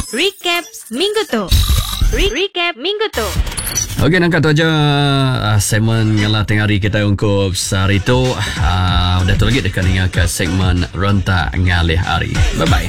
Recap minggu tu. Recap minggu tu. Okey, nak kata aja segmen ngalah tengah hari kita ungkup sehari tu. Dah tu lagi dekat dengan ke segmen Ronta Ngalih Hari. Bye-bye.